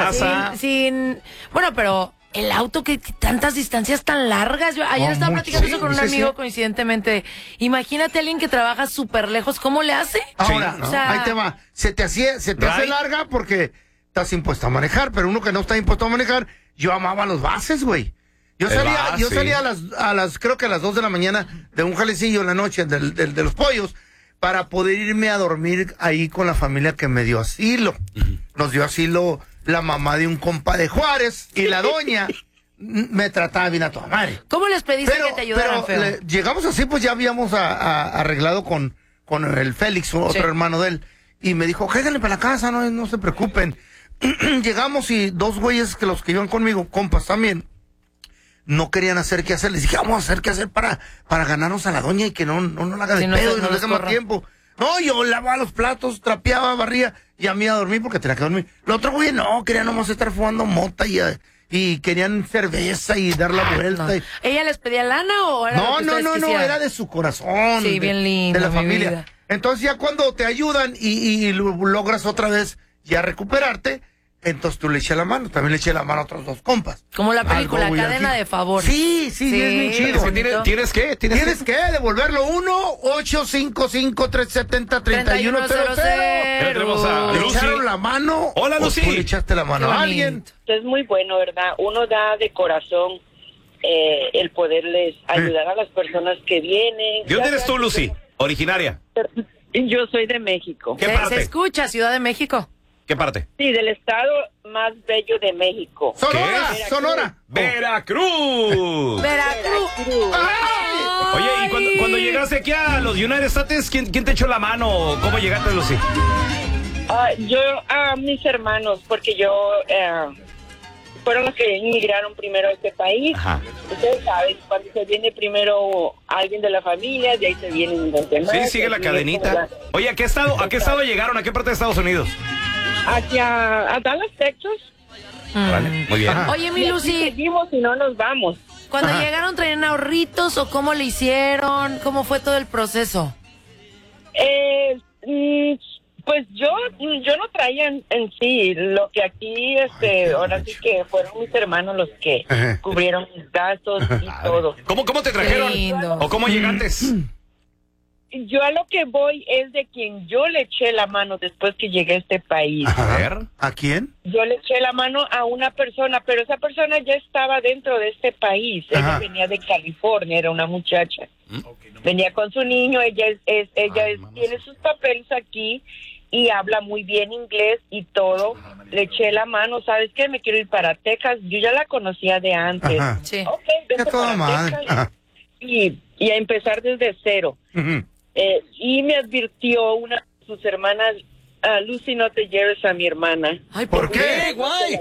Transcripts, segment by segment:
casa. Bueno, pero el auto, que tantas distancias tan largas. Yo ayer estaba platicando eso con un amigo, coincidentemente. Imagínate a alguien que trabaja súper lejos, ¿cómo le hace? Ahora, ahí te va. Se te hace larga porque estás impuesto a manejar, pero uno que no está impuesto a manejar, yo amaba los bases, güey. Yo salía a las creo que a las 2 de la mañana de un jalecillo en la noche de los pollos para poder irme a dormir ahí con la familia que me dio asilo. Nos dio asilo la mamá de un compa de Juárez y la doña me trataba bien a toda madre. ¿Cómo les pediste que te ayudaran, feo? Llegamos así, pues ya habíamos arreglado con el Félix, otro hermano de él, y me dijo, cáiganle para la casa, no se preocupen. Llegamos y dos güeyes que los que iban conmigo, compas también, no querían hacer qué hacer. Les dije, vamos a hacer qué hacer para ganarnos a la doña y que no la haga de pedo y nos deje más tiempo. No, yo lavaba los platos, trapeaba, barría y a mí a dormir porque tenía que dormir. Los otros güeyes no, querían nomás estar fumando mota y querían cerveza y dar la vuelta. No. ¿Ella les pedía lana o era No, era de su corazón. Sí, bien lindo. De la familia. Vida. Entonces ya cuando te ayudan y logras otra vez ya recuperarte, entonces tú le eché la mano. También le eché la mano a otros dos compas. Como la película Cadena de Favor. Sí, es bien chido. Es que ¿Tienes que devolverlo 1-855-370-3100. Tenemos a ¿Le Lucy. echaron la mano? Hola, Lucy. ¿O tú le echaste la mano a alguien? Es muy bueno, ¿verdad? Uno da de corazón el poderles ayudar a las personas que vienen. ¿De dónde eres tú, Lucy? Originaria. Yo soy de México. ¿Qué parte? Se escucha, Ciudad de México. ¿Qué parte? Sí, del estado más bello de México. Sonora. ¡Veracruz! Oye, y cuando llegaste aquí a los United States, ¿quién te echó la mano? ¿Cómo llegaste, Lucy? Yo a mis hermanos, porque fueron los que inmigraron primero a este país. Ajá. Ustedes saben, cuando se viene primero alguien de la familia, de ahí se vienen los demás. Sí, sigue la cadenita. Oye, ¿a qué estado llegaron? ¿A qué parte de Estados Unidos? Hacia Dallas, Texas. Vale, muy bien. Oye, mi Lucy, Seguimos y no nos vamos. cuando llegaron, ¿traían ahorritos o cómo le hicieron? ¿Cómo fue todo el proceso? Pues yo no traía en sí lo que aquí, ahora sí que fueron mis hermanos los que cubrieron mis gastos y todo. ¿Cómo te trajeron? Qué lindo. ¿O cómo llegaste? Yo a lo que voy es de quien yo le eché la mano después que llegué a este país. A ver. ¿A quién? Yo le eché la mano a una persona, pero esa persona ya estaba dentro de este país. Ella venía de California, era una muchacha. Venía con su niño, ella tiene sus papeles aquí y habla muy bien inglés y todo. Le eché la mano, ¿sabes qué? Me quiero ir para Texas. Yo ya la conocía de antes. Sí. Ok, vente para Texas. Y a empezar desde cero. Y me advirtió una de sus hermanas, Lucy, no te lleves a mi hermana. Ay, ¿Por qué? Guay.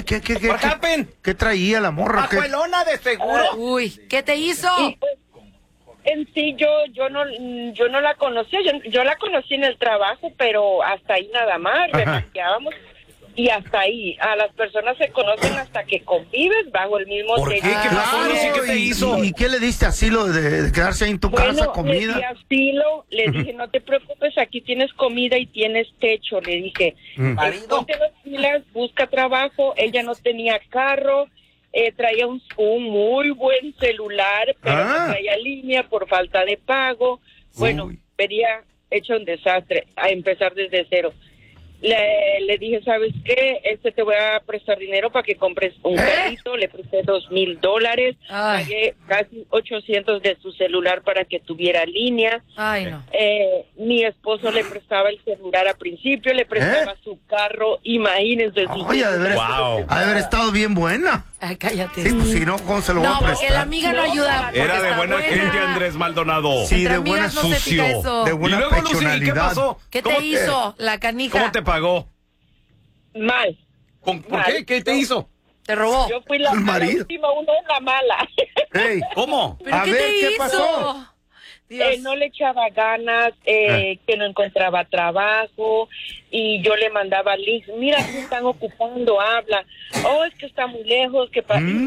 ¿Qué traía la morra? ¿Pajuelona de seguro? Uy, ¿qué te hizo? Y pues, en sí yo no la conocía, yo la conocí en el trabajo, pero hasta ahí nada más, remarqueábamos y hasta ahí. A las personas se conocen hasta que convives bajo el mismo ¿Por qué? techo. ¿Qué pasó, Lucy? ¿Qué te hizo? ¿Y qué le diste asilo de quedarse ahí en tu casa, comida? Le di asilo, le dije, no te preocupes, aquí tienes comida y tienes techo. Le dije, ponte las pilas, busca trabajo. Ella no tenía carro, traía un muy buen celular, pero no traía línea por falta de pago. Bueno, vería hecho un desastre, a empezar desde cero. Le dije, ¿sabes qué? Te voy a prestar dinero para que compres un carrito. Le presté $2,000. Pagué casi 800 de su celular para que tuviera línea. Ay, no. Mi esposo le prestaba el celular al principio, le prestaba su carro. Imagínense. Oye, ha de haber estado bien buena. Ay, cállate. Sí, pues si no, ¿cómo se lo voy a No, prestar? porque la amiga no ayuda. Era de está buena gente, Andrés Maldonado. Sí, Entre de buena amigas no se sucio. fija eso. De Y buena luego, Lucy, ¿y qué personalidad. pasó? ¿Qué ¿Cómo te hizo la canija? ¿Cómo te pagó? Mal. ¿Por qué? ¿Qué te hizo? Te robó. Yo fui la última, una es la mala. Hey, ¿Cómo? ¿Pero a qué ver, te ¿qué hizo? pasó? Dios. No le echaba ganas, que no encontraba trabajo y yo le mandaba links. Mira, se están ocupando, habla. Oh, es que está muy lejos, que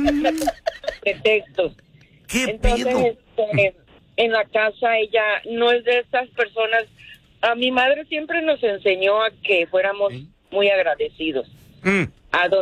pretextos. ¿Qué Entonces, en la casa ella no es de estas personas. A mi madre siempre nos enseñó a que fuéramos muy agradecidos. A